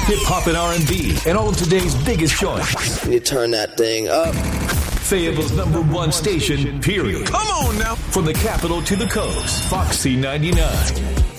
Hip hop and R&B and all of today's biggest joints. You turn that thing up. Fayetteville's #1 station, period. Come on now. From the capital to the coast, Foxy 99.